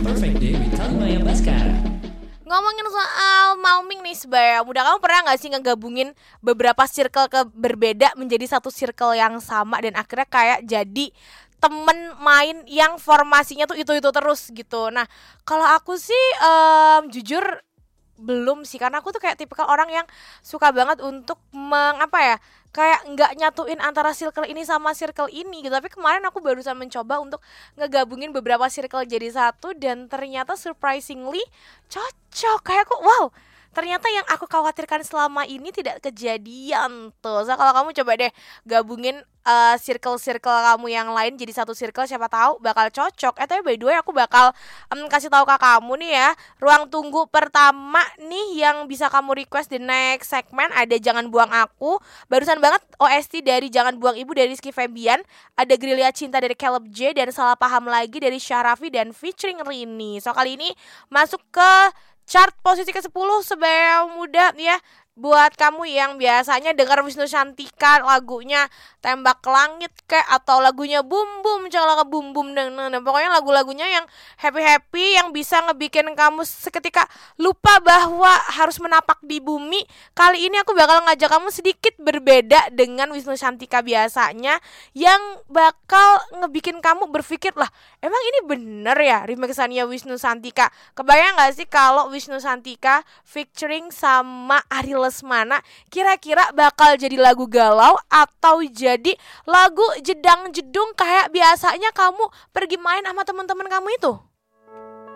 Perfect Day with Kalimaya Baskara. Ngomongin soal mauming nih Sebaya, mudah kamu pernah gak sih ngegabungin beberapa circle berbeda menjadi satu circle yang sama dan akhirnya kayak jadi temen main yang formasinya tuh itu terus gitu. Nah kalau aku sih jujur belum sih, karena aku tuh kayak tipikal orang yang suka banget untuk kayak nggak nyatuin antara circle ini sama circle ini gitu. Tapi kemarin aku barusan mencoba untuk ngegabungin beberapa circle jadi satu dan ternyata surprisingly cocok. Kayak aku wow, ternyata yang aku khawatirkan selama ini tidak kejadian tuh. So kalau kamu coba deh gabungin circle-circle kamu yang lain jadi satu circle, siapa tahu bakal cocok. Tapi by the way aku bakal kasih tahu ke kamu nih ya, ruang tunggu pertama nih yang bisa kamu request di next segment ada Jangan Buang Aku. Barusan banget OST dari Jangan Buang Ibu dari Rizky Febian, ada Gerilya Cinta dari Caleb J, dan Salah Paham Lagi dari Syarafi dan featuring Rini. So kali ini masuk ke chart posisi ke-10 Sebaya Muda ya. Buat kamu yang biasanya dengar Wisnu Shantika lagunya Tembak Langit kayak atau lagunya Bum Bum Calaka Bum Bum dan pokoknya lagu-lagunya yang happy-happy yang bisa ngebikin kamu seketika lupa bahwa harus menapak di bumi. Kali ini aku bakal ngajak kamu sedikit berbeda dengan Wisnu Shantika biasanya, yang bakal ngebikin kamu berpikir, lah emang ini bener ya remixannya Wisnu Shantika. Kebayang gak sih kalau Wisnu Shantika featuring sama Ari Lesmana kira-kira bakal jadi lagu galau atau jadi lagu jedang jedung kayak biasanya kamu pergi main sama teman-teman kamu itu?